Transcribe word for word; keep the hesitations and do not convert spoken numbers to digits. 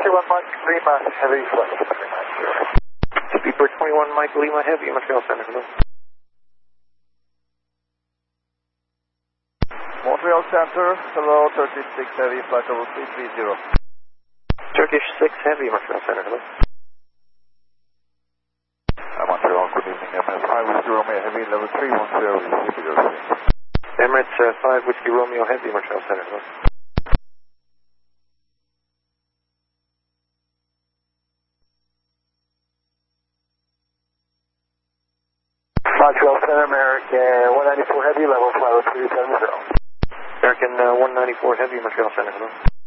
twenty-one Mike Lima Heavy, flight level three nine zero. Speedbird twenty-one Mike Lima Heavy, Montreal Center, hello. Montreal Center, hello, Turkish six Heavy, flight level three three zero. Turkish six Heavy, Montreal Center, hello. Uh, Montreal, good evening, Emirates five Whiskey Romeo Heavy, level three one zero, Emirates uh, five Whiskey Romeo Heavy, Montreal Center, hello. Montreal Center, American one ninety-four Heavy, level five oh three seven zero. American uh, one ninety-four Heavy, Montreal Center, hello.